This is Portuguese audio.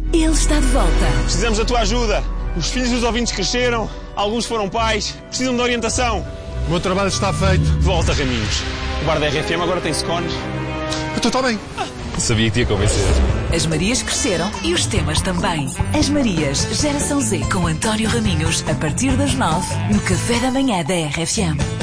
Ele está de volta. Precisamos da tua ajuda. Os filhos dos ouvintes cresceram, alguns foram pais, precisam de orientação. O meu trabalho está feito. Volta, Raminhos. O bar da RFM agora tem scones. Eu estou bem. Sabia que te ia convencer. As Marias cresceram e os temas também. As Marias, Geração Z, com António Raminhos, a partir das 9, no Café da Manhã da RFM.